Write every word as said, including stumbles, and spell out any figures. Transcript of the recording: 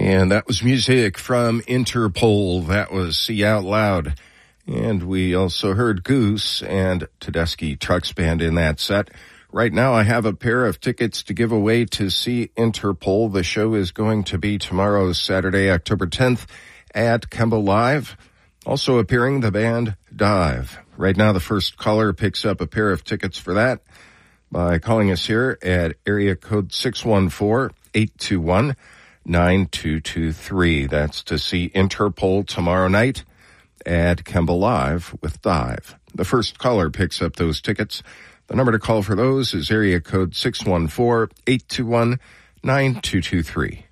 And that was music from Interpol. That was See Out Loud. And we also heard Goose and Tedeschi Trucks Band in that set. Right now I have a pair of tickets to give away to see Interpol. The show is going to be tomorrow, Saturday, October tenth at Kemba Live. Also appearing, the band Dive. Right now the first caller picks up a pair of tickets for that by calling us here at area code six one four, eight two one, nine two two three. That's to see Interpol tomorrow night at Kemba Live with Dive. The first caller picks up those tickets. The number to call for those is area code six one four, eight two one, nine two two three.